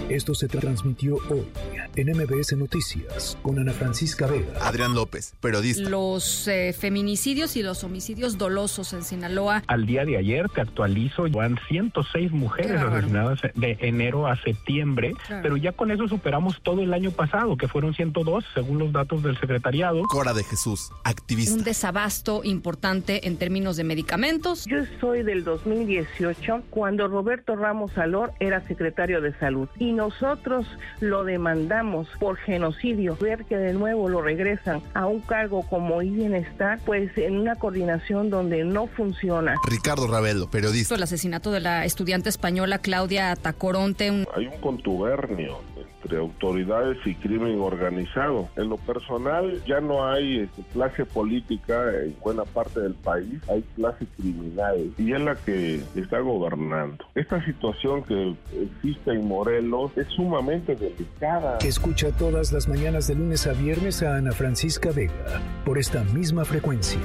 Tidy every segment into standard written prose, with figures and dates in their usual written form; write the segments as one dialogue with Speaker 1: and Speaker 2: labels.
Speaker 1: Esto se transmitió hoy en MBS Noticias con Ana Francisca Vega.
Speaker 2: Adrián López, periodista.
Speaker 3: Los feminicidios y los homicidios dolosos en Sinaloa.
Speaker 4: Al día de ayer, te actualizo, van 106 mujeres asesinadas de enero a septiembre, pero ya con eso superamos todo el año pasado, que fueron 102, según los datos del secretariado.
Speaker 2: Cora de Jesús, activista.
Speaker 3: Un desabasto importante en términos de medicamentos.
Speaker 5: Yo soy del 2018, cuando Roberto Ramos Salor era secretario de Salud, y nosotros lo demandamos por genocidio. Ver que de nuevo lo regresan a un cargo como Bienestar, pues en una coordinación donde no funciona.
Speaker 2: Ricardo Ravelo, periodista.
Speaker 3: El asesinato de la estudiante española Claudia Tacoronte.
Speaker 6: Hay un contubernio entre autoridades y crimen organizado. En lo personal, ya no hay clase política en buena parte del país, hay clase criminal, y es la que está gobernando. Esta situación que existe en Morelos es sumamente delicada.
Speaker 1: Escucha todas las mañanas de lunes a viernes a Ana Francisca Vega, por esta misma frecuencia.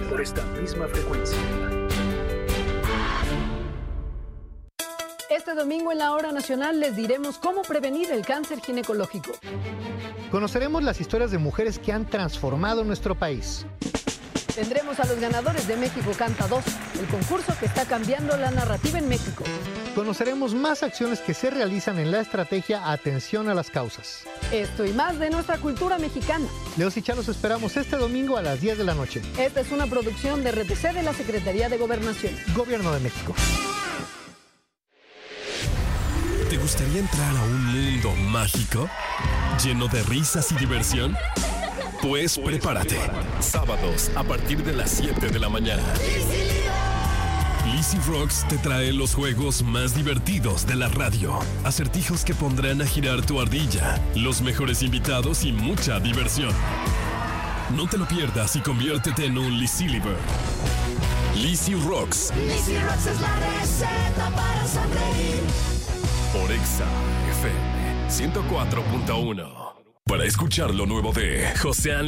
Speaker 7: Este domingo en la Hora Nacional les diremos cómo prevenir el cáncer ginecológico.
Speaker 8: Conoceremos las historias de mujeres que han transformado nuestro país.
Speaker 7: Tendremos a los ganadores de México Canta 2, el concurso que está cambiando la narrativa en México.
Speaker 8: Conoceremos más acciones que se realizan en la estrategia Atención a las Causas.
Speaker 7: Esto y más de nuestra cultura mexicana.
Speaker 8: Leos y Chá los esperamos este domingo a las 10 de la noche.
Speaker 7: Esta es una producción de RTC de la Secretaría de Gobernación.
Speaker 8: Gobierno de México.
Speaker 9: ¿Te gustaría entrar a un mundo mágico? ¿Lleno de risas y diversión? Pues prepárate. Sábados a partir de las 7 de la mañana. Lizzy Rocks te trae los juegos más divertidos de la radio. Acertijos que pondrán a girar tu ardilla, los mejores invitados y mucha diversión. No te lo pierdas y conviértete en un Lizzy Liver. Lizzy Rocks.
Speaker 10: Lizzy Rocks es la receta para sonreír.
Speaker 9: Por Exa FM 104.1. Para escuchar lo nuevo de José